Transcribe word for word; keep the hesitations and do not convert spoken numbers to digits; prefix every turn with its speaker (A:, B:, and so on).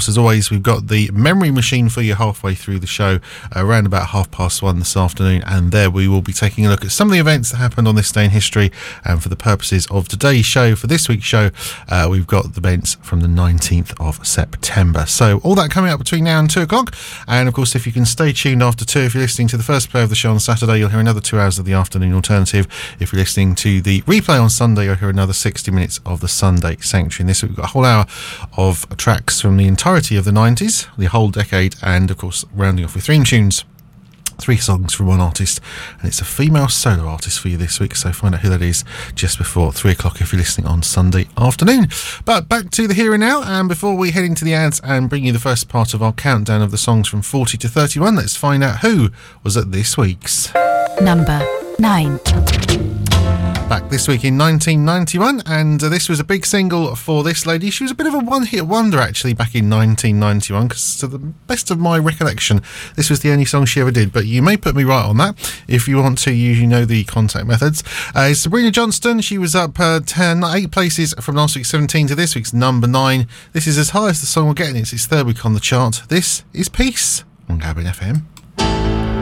A: course, as always, we've got the memory machine for you halfway through the show, uh, around about half past one this afternoon, and there we will be taking a look at some of the events that happened on this day in history. And for the purposes of today's show, for this week's show, uh, we've got the events from the nineteenth of September. So all that coming up between now and two o'clock. And of course, if you can stay tuned after two, if you're listening to the first play of the show on Saturday, you'll hear another two hours of the afternoon alternative. If you're listening to the replay on Sunday, you'll hear another sixty minutes of the Sunday Sanctuary. And this week we've got a whole hour of tracks from the entirety of the nineties, the whole decade, and of course rounding off with theme tunes. Three songs from one artist, and it's a female solo artist for you this week, so find out who that is just before three o'clock if you're listening on Sunday afternoon. But back to the here and now, and before we head into the ads and bring you the first part of our countdown of the songs from forty to thirty-one, let's find out who was at this week's
B: number nine.
A: Back this week in nineteen ninety-one, and uh, this was a big single for this lady. She was a bit of a one-hit wonder, actually, back in nineteen ninety-one, because to the best of my recollection, this was the only song she ever did, but you may put me right on that. If you want to, you know the contact methods. Uh, it's Sabrina Johnston. She was up uh, ten, eight places from last week's seventeen to this week's number nine. This is as high as the song will get, and it's its third week on the chart. This is Peace on Gabin F M.